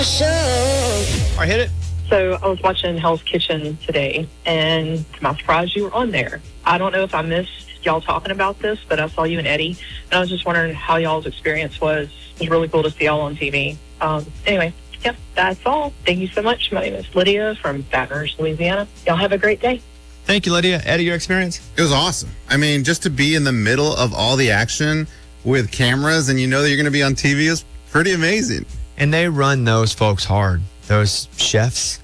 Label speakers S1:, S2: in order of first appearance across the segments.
S1: All right, hit it.
S2: So I was watching Hell's Kitchen today, and to my surprise, you were on there. I don't know if I missed y'all talking about this, but I saw you and Eddie, and I was just wondering how y'all's experience was. It was really cool to see y'all on TV. Anyway, yep, that's all. Thank you so much. My name is Lydia from Baton Rouge, Louisiana. Y'all have a great day.
S1: Thank you, Lydia. Eddie, your experience?
S3: It was awesome. I mean, just to be in the middle of all the action with cameras and you know that you're going to be on TV is pretty amazing.
S1: And they run those folks hard, those chefs.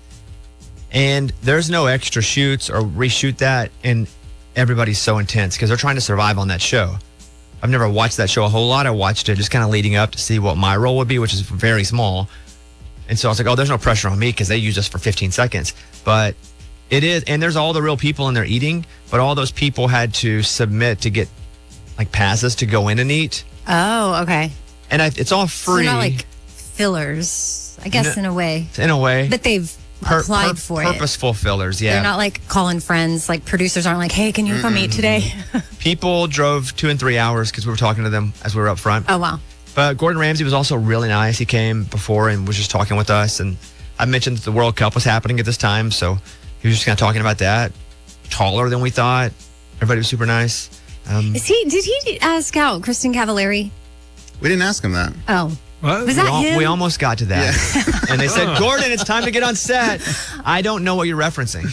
S1: And there's no extra shoots or reshoot that. And everybody's so intense because they're trying to survive on that show. I've never watched that show a whole lot. I watched it just kind of leading up to see what my role would be, which is very small. And so I was like, oh, there's no pressure on me because they use us for 15 seconds. But it is. And there's all the real people in there eating. But all those people had to submit to get like passes to go in and eat.
S4: Oh, okay.
S1: And it's all free.
S4: So not like fillers, I guess, in a way.
S1: In a way.
S4: But they've applied for
S1: purposeful fillers, yeah.
S4: They're not like calling friends. Like producers aren't like, hey, can you come eat today?
S1: People drove 2 and 3 hours because we were talking to them as we were up front.
S4: Oh, wow.
S1: But Gordon Ramsay was also really nice. He came before and was just talking with us. And I mentioned that the World Cup was happening at this time. So he was just kind of talking about that. Taller than we thought. Everybody was super nice.
S4: Did he ask out Kristen Cavallari?
S3: We didn't ask him that.
S4: Oh. What? Was that him?
S1: We almost got to that. Yeah. And they said, Gordon, it's time to get on set. I don't know what you're referencing.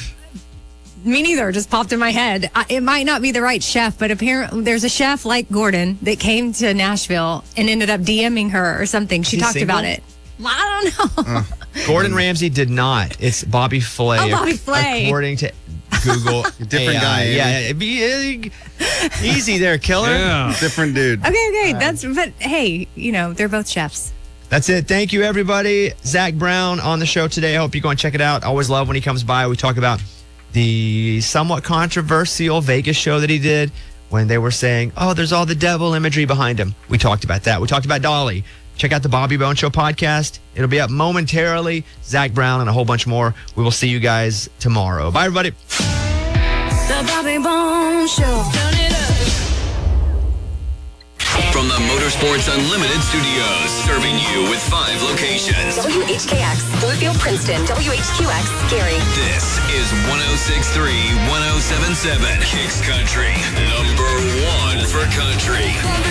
S4: Me neither. It just popped in my head. It might not be the right chef, but apparently there's a chef like Gordon that came to Nashville and ended up DMing her or something. She talked about it. I don't know.
S1: Gordon Ramsay did not. It's Bobby Flay.
S4: Oh, Bobby Flay.
S1: According to Google.
S3: Different guy.
S1: Yeah. Easy there, killer.
S3: Yeah. Different dude.
S4: Okay. But hey, they're both chefs.
S1: That's it. Thank you, everybody. Zach Brown on the show today. I hope you go and check it out. Always love when he comes by. We talk about the somewhat controversial Vegas show that he did when they were saying, oh, there's all the devil imagery behind him. We talked about that. We talked about Dolly. Check out the Bobby Bone Show podcast. It'll be up momentarily. Zach Brown and a whole bunch more. We will see you guys tomorrow. Bye, everybody.
S5: The Bobby Bone Show. Turn it up.
S6: From the Motorsports Unlimited Studios, serving you with 5 locations.
S7: WHKX, Bluefield, Princeton, WHQX, Gary.
S6: This is 106.3, 107.7, Kicks Country, #1 for country.